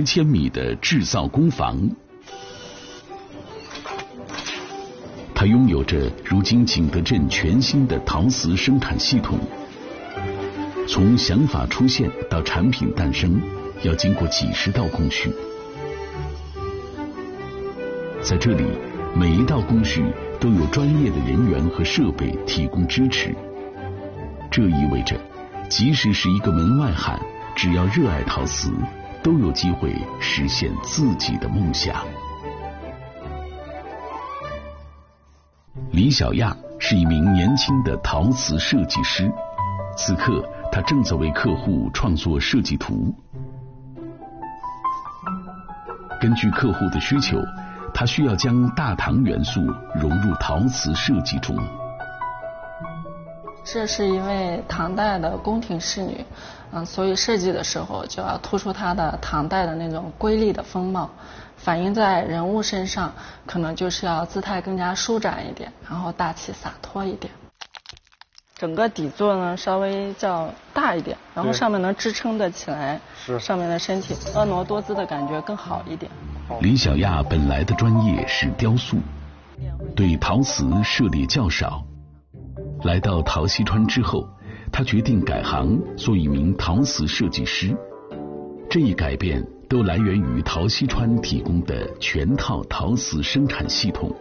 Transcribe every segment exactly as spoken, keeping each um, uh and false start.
十千米的制造工房。它拥有着如今景德镇全新的陶瓷生产系统。从想法出现到产品诞生，要经过几十道工序。在这里，每一道工序都有专业的人员和设备提供支持。这意味着，即使是一个门外汉，只要热爱陶瓷，都有机会实现自己的梦想。李小亚是一名年轻的陶瓷设计师，此刻他正在为客户创作设计图。根据客户的需求，他需要将大唐元素融入陶瓷设计中。 这是一位唐代的宫廷侍女，嗯，所以设计的时候就要突出她的唐代的那种瑰丽的风貌，反映在人物身上，可能就是要姿态更加舒展一点，然后大气洒脱一点。整个底座呢稍微较大一点，然后上面能支撑得起来上面的身体，婀娜多姿的感觉更好一点。 李小亚本来的专业是雕塑，对陶瓷涉猎较少。来到陶溪川之后，他决定改行做一名陶瓷设计师。这一改变都来源于陶溪川提供的全套陶瓷生产系统。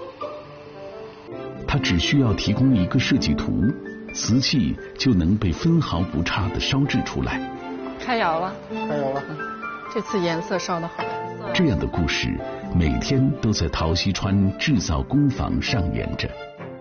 他只需要提供一个设计图，瓷器就能被分毫不差地烧制出来。 开窑了， 开窑了， 这次颜色烧得好。 这样的故事每天都在陶溪川制造工坊上演着。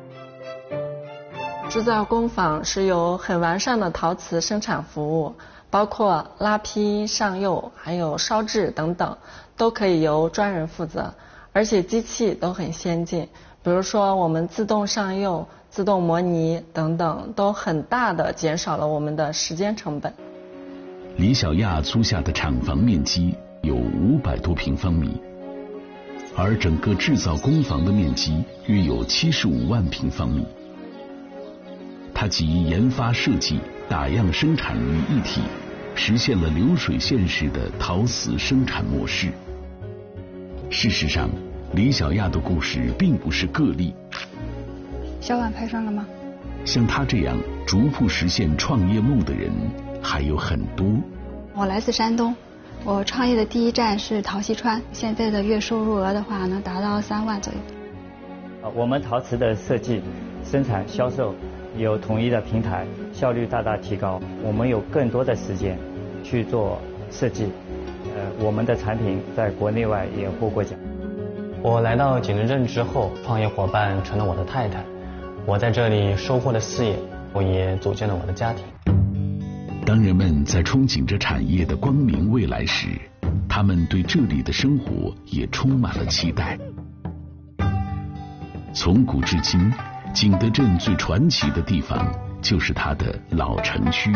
制造工坊是由很完善的陶瓷生产服务，包括拉坯、上釉还有烧制等等，都可以由专人负责，而且机器都很先进，比如说我们自动上釉、自动模拟等等，都很大的减少了我们的时间成本。 李小亚租下的厂房面积有五百多平方米，而整个制造工坊的面积约有七十五万平方米。它集研发设计、打样生产于一体，实现了流水线式的陶瓷生产模式。事实上，李小亚的故事并不是个例。 小碗拍上了吗？ 像他这样逐步实现创业梦的人还有很多。 我来自山东，我创业的第一站是陶溪川，现在的月收入额的话能达到三万左右。 我们陶瓷的设计、生产、销售有统一的平台，效率大大提高。我们有更多的时间去做设计，呃，我们的产品在国内外也获过奖。 我来到景德镇之后，创业伙伴成了我的太太，我在这里收获了事业，我也组建了我的家庭。 当人们在憧憬着产业的光明未来时，他们对这里的生活也充满了期待。从古至今，景德镇最传奇的地方就是它的老城区，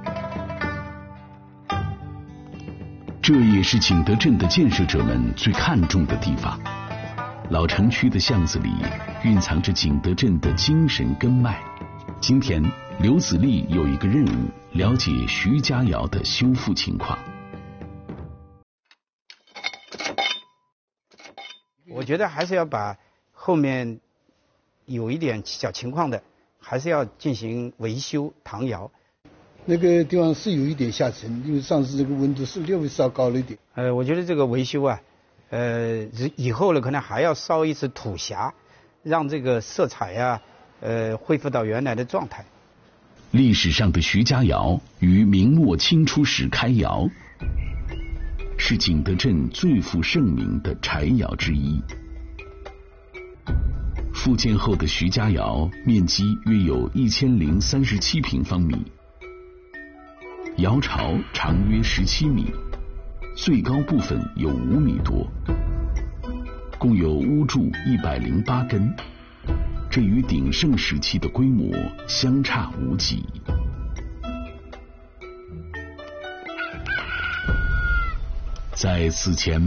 这也是景德镇的建设者们最看重的地方。老城区的巷子里蕴藏着景德镇的精神根脉。今天刘子立有一个任务，了解徐家窑的修复情况。 我觉得还是要把后面有一点小情况的，还是要进行维修唐窑。 那个地方是有一点下沉，因为上次这个温度是略微稍高了一点。 呃，我觉得这个维修啊，呃，以后呢可能还要烧一次土匣，让这个色彩呀、啊，呃，恢复到原来的状态。 历史上的徐家窑于明末清初时开窑，是景德镇最负盛名的柴窑之一。复建后的徐家窑面积约有一千零三十七平方米，窑巢长约十七米，最高部分有五米多，共有屋柱一百零八根，这与鼎盛时期的规模相差无几。在此前